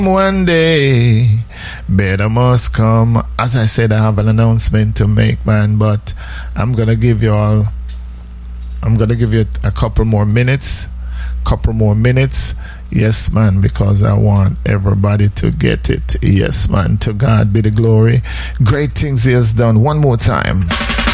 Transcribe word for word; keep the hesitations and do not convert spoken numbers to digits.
One day, better must come. As I said, I have an announcement to make, man, but I'm gonna give you all, I'm gonna give you a couple more minutes, couple more minutes. Yes, man, because I want everybody to get it. Yes, man, to God be the glory. Great things He has done. One more time.